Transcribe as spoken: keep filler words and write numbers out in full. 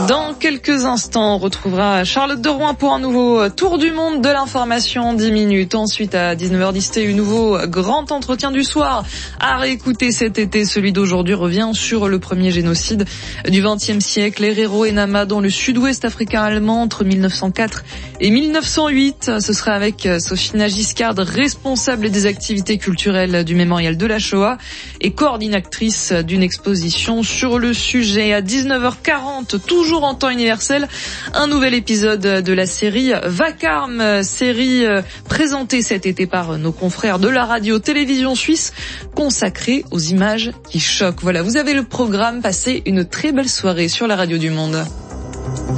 Dans quelques instants, on retrouvera Charlotte de Rouen pour un nouveau tour du monde de l'information en dix minutes. Ensuite, à dix-neuf heures dix, un nouveau grand entretien du soir à réécouter cet été. Celui d'aujourd'hui revient sur le premier génocide du vingtième siècle, Herero et Nama, dans le sud-ouest africain allemand entre mille neuf cent quatre et mille neuf cent huit. Ce sera avec Sophina Giscard, responsable des activités culturelles du mémorial de la Shoah et coordinatrice d'une exposition sur le sujet. À dix-neuf heures quarante, toujours en temps universel, un nouvel épisode de la série Vacarme, série présentée cet été par nos confrères de la radio-télévision suisse, consacrée aux images qui choquent. Voilà, vous avez le programme, passez une très belle soirée sur la radio du Monde.